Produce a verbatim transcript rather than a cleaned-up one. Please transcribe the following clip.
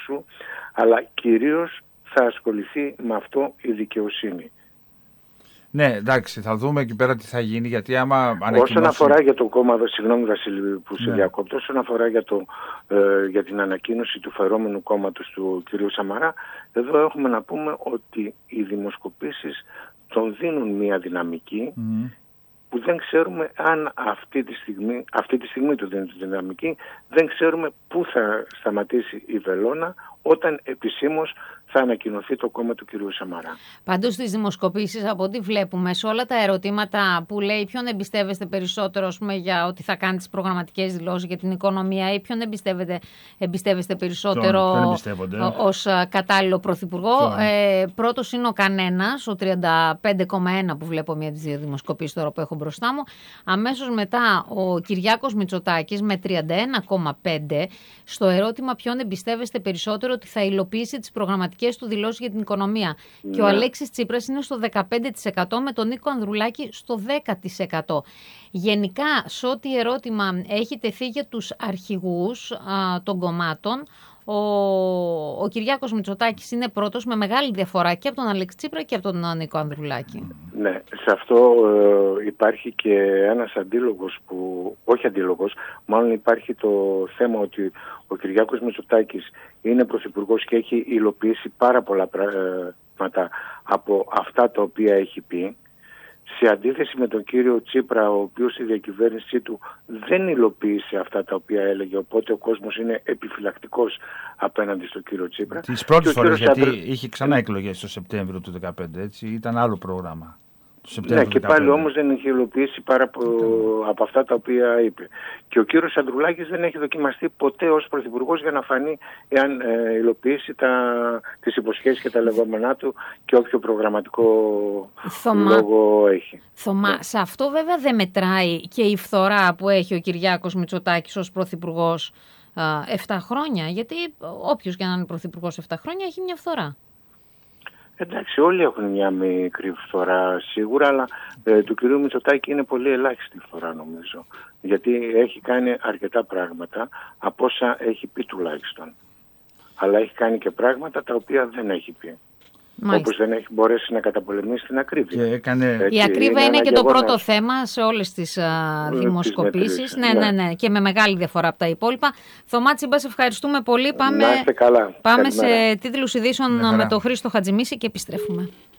σου, αλλά κυρίως θα ασχοληθεί με αυτό η δικαιοσύνη. Ναι, εντάξει, θα δούμε εκεί πέρα τι θα γίνει, γιατί άμα ανακοινώσει... Όσον αφορά για το κόμμα, συγγνώμη Βασίλη που σε ναι. διακόπτω, όσον αφορά για, το, ε, για την ανακοίνωση του φερόμενου κόμματος του κ. Σαμαρά, εδώ έχουμε να πούμε ότι οι δημοσκοπήσεις τον δίνουν μια δυναμική mm. που δεν ξέρουμε αν αυτή τη στιγμή, αυτή τη στιγμή του δίνουν τη δυναμική, δεν ξέρουμε πού θα σταματήσει η βελόνα όταν επισήμως θα ανακοινωθεί το κόμμα του κυρίου Σαμαρά. Πάντως στις δημοσκοπήσεις, από ό,τι βλέπουμε, σε όλα τα ερωτήματα που λέει ποιον εμπιστεύεστε περισσότερο, ας πούμε, για ότι θα κάνει τις προγραμματικές δηλώσεις για την οικονομία, ή ποιον εμπιστεύετε, εμπιστεύεστε περισσότερο ως κατάλληλο πρωθυπουργό, ε, πρώτος είναι ο κανένας, ο τριάντα πέντε κόμμα ένα που βλέπω μία από τις δύο δημοσκοπήσεις τώρα που έχω μπροστά μου. Αμέσως μετά ο Κυριάκος Μητσοτάκης με τριάντα ένα κόμμα πέντε στο ερώτημα ποιον εμπιστεύεστε περισσότερο ότι θα υλοποιήσει τις προγραμματικές του δηλώσεις για την οικονομία. Ναι. Και ο Αλέξης Τσίπρας είναι στο δεκαπέντε τοις εκατό με τον Νίκο Ανδρουλάκη στο δέκα τοις εκατό. Γενικά, σε ό,τι ερώτημα έχει τεθεί για τους αρχηγούς α, των κομμάτων, ο, ο Κυριάκος Μητσοτάκης είναι πρώτος με μεγάλη διαφορά και από τον Αλέξη Τσίπρα και από τον Νίκο Ανδρουλάκη. Ναι, σε αυτό ε, υπάρχει και ένας αντίλογος που, όχι αντίλογος, μάλλον υπάρχει το θέμα ότι ο Κυριάκος Μητσοτάκης είναι πρωθυπουργός και έχει υλοποιήσει πάρα πολλά πράγματα από αυτά τα οποία έχει πει, σε αντίθεση με τον κύριο Τσίπρα, ο οποίος η διακυβέρνησή του δεν υλοποίησε αυτά τα οποία έλεγε, οπότε ο κόσμος είναι επιφυλακτικός απέναντι στον κύριο Τσίπρα. Τις πρώτες φορές, γιατί Σάντρ... είχε ξανά εκλογές το Σεπτέμβριο του δύο χιλιάδες δεκαπέντε, έτσι, ήταν άλλο πρόγραμμα. Ναι, και πάλι όμως δεν έχει υλοποιήσει πάρα από, από αυτά τα οποία είπε. Και ο κύριος Ανδρουλάκης δεν έχει δοκιμαστεί ποτέ ως πρωθυπουργός για να φανεί εάν ε, υλοποιήσει τα, τις υποσχέσεις και τα λεγόμενά του και όποιο προγραμματικό Θωμά, λόγο έχει. Θωμά, ναι. Σε αυτό βέβαια δεν μετράει και η φθορά που έχει ο Κυριάκος Μητσοτάκης ως πρωθυπουργός επτά χρόνια, γιατί όποιος και να είναι πρωθυπουργός επτά χρόνια έχει μια φθορά. Εντάξει, όλοι έχουν μια μικρή φθορά σίγουρα, αλλά ε, του κυρίου Μητσοτάκη είναι πολύ ελάχιστη φθορά νομίζω. Γιατί έχει κάνει αρκετά πράγματα από όσα έχει πει τουλάχιστον. Αλλά έχει κάνει και πράγματα τα οποία δεν έχει πει. Μάλιστα. Όπως δεν έχει μπορέσει να καταπολεμήσει την ακρίβεια. Έκανε... Έτσι, η ακρίβεια είναι, είναι και το πρώτο θέμα σε όλες τις α, δημοσκοπήσεις. Ναι, ναι, ναι, και με μεγάλη διαφορά από τα υπόλοιπα. Θωμά Τσίμπα, σε ευχαριστούμε πολύ. Πάμε, να είστε καλά. Πάμε σε τίτλους ειδήσεων με τον Χρήστο Χατζημίση και επιστρέφουμε.